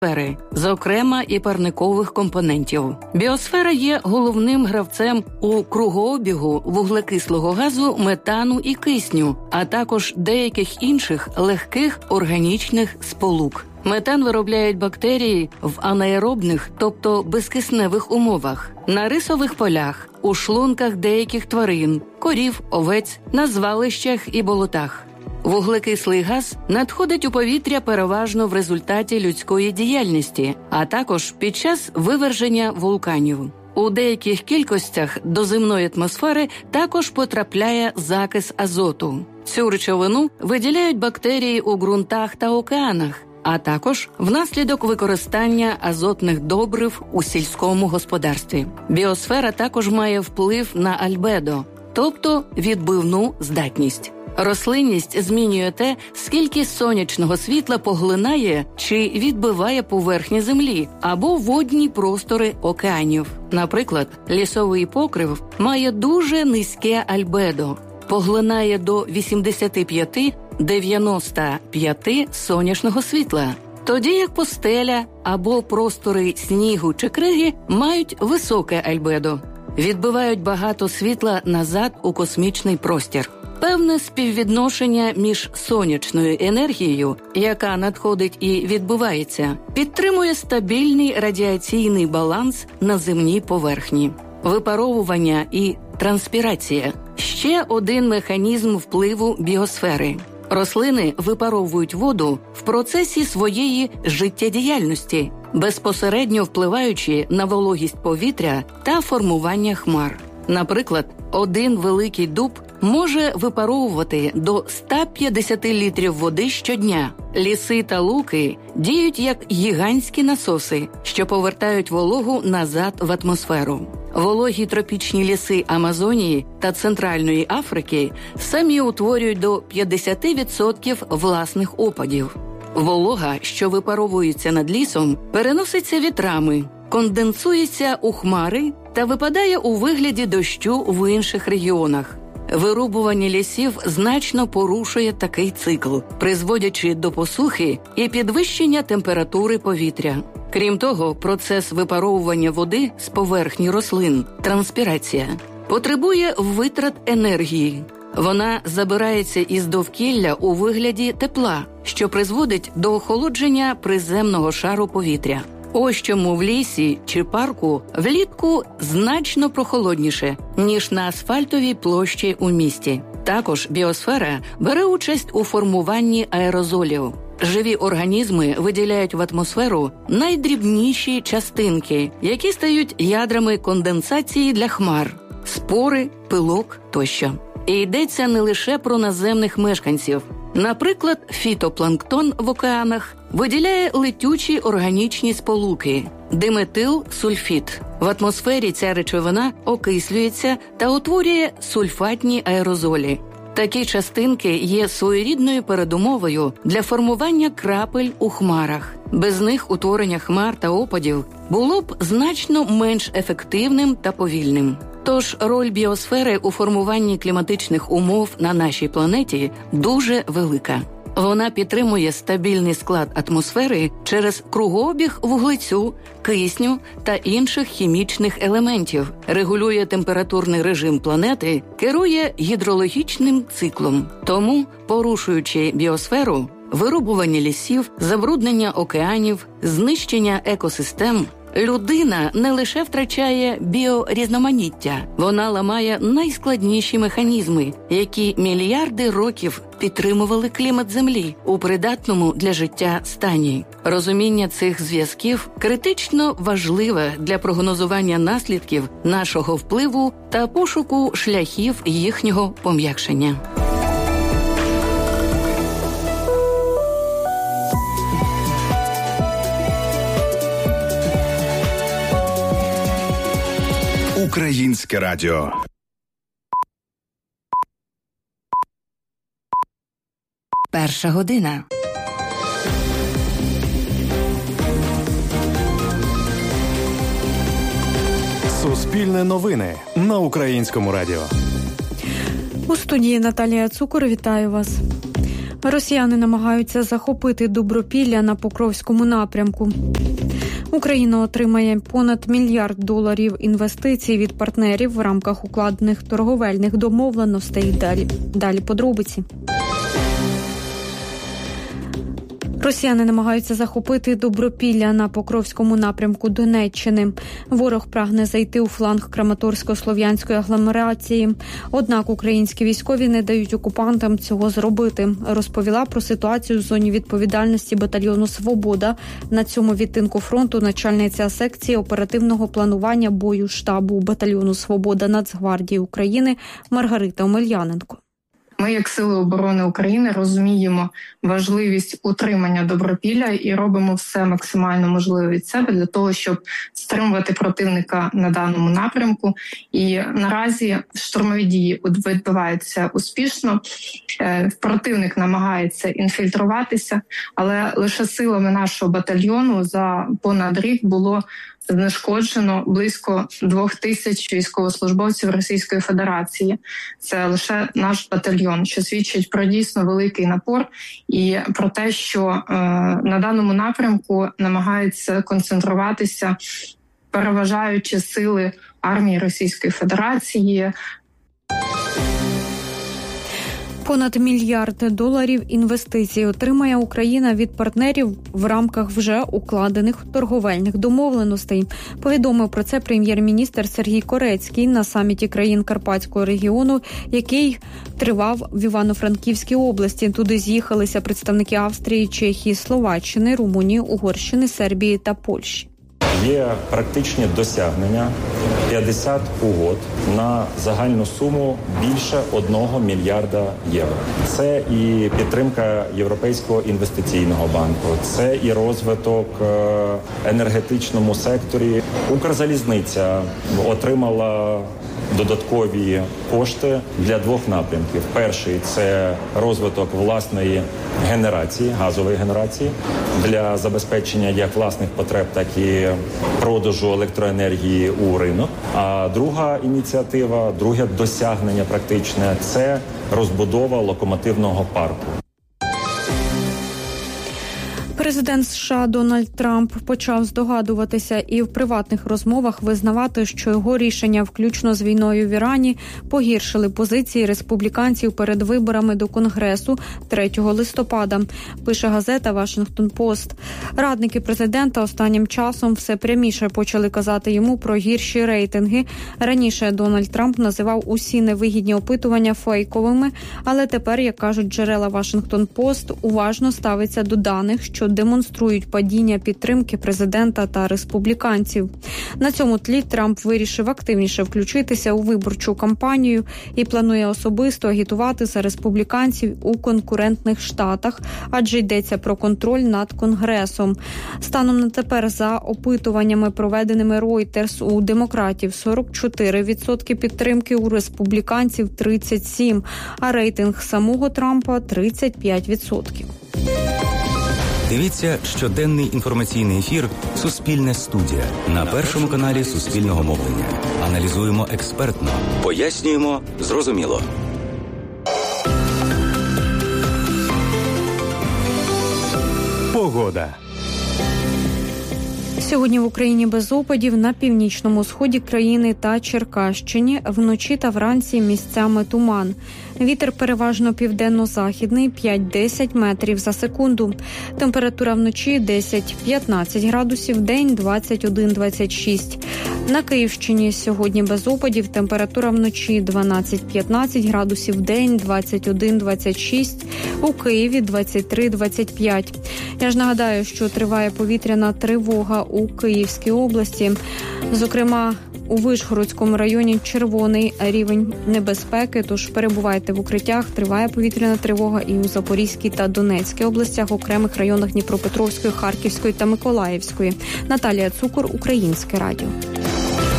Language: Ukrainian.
біосфери, зокрема і парникових компонентів. Біосфера є головним гравцем у кругообігу вуглекислого газу, метану і кисню, а також деяких інших легких органічних сполук. Метан виробляють бактерії в анаеробних, тобто безкисневих умовах, на рисових полях, у шлунках деяких тварин, корів, овець, на звалищах і болотах. Вуглекислий газ надходить у повітря переважно в результаті людської діяльності, а також під час виверження вулканів. У деяких кількостях до земної атмосфери також потрапляє закис азоту. Цю речовину виділяють бактерії у ґрунтах та океанах, а також внаслідок використання азотних добрив у сільському господарстві. Біосфера також має вплив на альбедо, тобто відбивну здатність. Рослинність змінює те, скільки сонячного світла поглинає чи відбиває поверхні землі або водні простори океанів. Наприклад, лісовий покрив має дуже низьке альбедо, поглинає до 85-95 сонячного світла, тоді як пустеля або простори снігу чи криги мають високе альбедо, відбивають багато світла назад у космічний простір. Певне співвідношення між сонячною енергією, яка надходить і відбувається, підтримує стабільний радіаційний баланс на земній поверхні. Випаровування і транспірація – ще один механізм впливу біосфери. Рослини випаровують воду в процесі своєї життєдіяльності, безпосередньо впливаючи на вологість повітря та формування хмар. Наприклад, один великий дуб може випаровувати до 150 літрів води щодня. Ліси та луки діють як гігантські насоси, що повертають вологу назад в атмосферу. Вологі тропічні ліси Амазонії та Центральної Африки самі утворюють до 50% власних опадів. Волога, що випаровується над лісом, переноситься вітрами, конденсується у хмари та випадає у вигляді дощу в інших регіонах. Вирубування лісів значно порушує такий цикл, призводячи до посухи і підвищення температури повітря. Крім того, процес випаровування води з поверхні рослин, транспірація, потребує витрат енергії. Вона забирається із довкілля у вигляді тепла, що призводить до охолодження приземного шару повітря. Ось чому в лісі чи парку влітку значно прохолодніше, ніж на асфальтовій площі у місті. Також біосфера бере участь у формуванні аерозолів. Живі організми виділяють в атмосферу найдрібніші частинки, які стають ядрами конденсації для хмар – спори, пилок тощо. І йдеться не лише про наземних мешканців. Наприклад, фітопланктон в океанах виділяє летючі органічні сполуки – диметилсульфід. В атмосфері ця речовина окислюється та утворює сульфатні аерозолі. Такі частинки є своєрідною передумовою для формування крапель у хмарах. Без них утворення хмар та опадів було б значно менш ефективним та повільним. Тож роль біосфери у формуванні кліматичних умов на нашій планеті дуже велика. Вона підтримує стабільний склад атмосфери через кругообіг вуглецю, кисню та інших хімічних елементів, регулює температурний режим планети, керує гідрологічним циклом. Тому, порушуючи біосферу, вирубування лісів, забруднення океанів, знищення екосистем, людина не лише втрачає біорізноманіття, вона ламає найскладніші механізми, які мільярди років підтримували клімат Землі у придатному для життя стані. Розуміння цих зв'язків критично важливе для прогнозування наслідків нашого впливу та пошуку шляхів їхнього пом'якшення. Українське радіо. Перша година. Суспільне новини на Українському радіо. У студії Наталія Цукор. Вітаю вас. Росіяни намагаються захопити Добропілля на Покровському напрямку. Україна отримає понад $1 мільярд інвестицій від партнерів в рамках укладених торговельних домовленостей. Далі подробиці. Росіяни намагаються захопити Добропілля на Покровському напрямку Донеччини. Ворог прагне зайти у фланг Краматорсько-Слов'янської агломерації. Однак українські військові не дають окупантам цього зробити, розповіла про ситуацію в зоні відповідальності батальйону «Свобода». На цьому відтинку фронту начальниця секції оперативного планування бою штабу батальйону «Свобода» Нацгвардії України Маргарита Омельяненко. Ми, як Сили оборони України, розуміємо важливість утримання Добропілля і робимо все максимально можливе від себе для того, щоб стримувати противника на даному напрямку. І наразі штурмові дії відбуваються успішно. Противник намагається інфільтруватися, але лише силами нашого батальйону за понад рік було знешкоджено близько 2000 військовослужбовців Російської Федерації. Це лише наш батальйон, що свідчить про дійсно великий напор і про те, що на даному напрямку намагаються концентруватися переважаючі сили армії Російської Федерації. Понад $1 мільярд інвестицій отримає Україна від партнерів в рамках вже укладених торговельних домовленостей. Повідомив про це прем'єр-міністр Сергій Корецький на саміті країн Карпатського регіону, який тривав в Івано-Франківській області. Туди з'їхалися представники Австрії, Чехії, Словаччини, Румунії, Угорщини, Сербії та Польщі. Є практичні досягнення 50 угод на загальну суму більше 1 мільярда євро. Це і підтримка Європейського інвестиційного банку, це і розвиток енергетичному секторі. Укрзалізниця отримала додаткові кошти для 2 напрямків. Перший – це розвиток власної генерації, газової генерації, для забезпечення як власних потреб, так і продажу електроенергії у ринок. А друга ініціатива, друге досягнення практичне – це розбудова локомотивного парку. Президент США Дональд Трамп почав здогадуватися і в приватних розмовах визнавати, що його рішення, включно з війною в Ірані, погіршили позиції республіканців перед виборами до Конгресу 3 листопада, пише газета «Вашингтон-Пост». Радники президента останнім часом все пряміше почали казати йому про гірші рейтинги. Раніше Дональд Трамп називав усі невигідні опитування фейковими, але тепер, як кажуть джерела «Вашингтон-Пост», уважно ставиться до даних, що демонструють падіння підтримки президента та республіканців. На цьому тлі Трамп вирішив активніше включитися у виборчу кампанію і планує особисто агітувати за республіканців у конкурентних штатах, адже йдеться про контроль над Конгресом. Станом на тепер, за опитуваннями, проведеними Reuters, у демократів 44% підтримки, у республіканців 37%, а рейтинг самого Трампа 35%. Дивіться щоденний інформаційний ефір «Суспільне студія» на Першому каналі Суспільного мовлення. Аналізуємо експертно, пояснюємо зрозуміло. Погода. Сьогодні в Україні без опадів, на північному сході країни та Черкащині. Вночі та вранці місцями туман. Вітер переважно південно-західний 5-10 метрів за секунду. Температура вночі 10-15 градусів, день 21-26. На Київщині сьогодні без опадів, температура вночі 12-15 градусів, день 21-26, у Києві 23-25. Я ж нагадаю, що триває повітряна тривога у Київській області. Зокрема, у Вишгородському районі червоний рівень небезпеки, тож перебувайте в укриттях. Триває повітряна тривога і у Запорізькій та Донецькій областях, окремих районах Дніпропетровської, Харківської та Миколаївської. Наталія Цукор, Українське радіо.